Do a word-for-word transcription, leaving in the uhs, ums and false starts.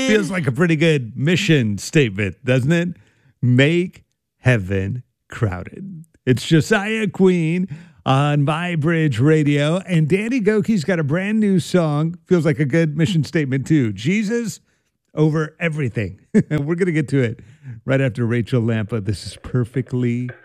man. Feels like a pretty good mission statement, doesn't it? Make heaven crowded. It's Josiah Queen on My Bridge Radio. And Danny Gokey's got a brand new song. Feels like a good mission statement, too. Jesus over everything. We're going to get to it right after Rachel Lampa. This is Perfectly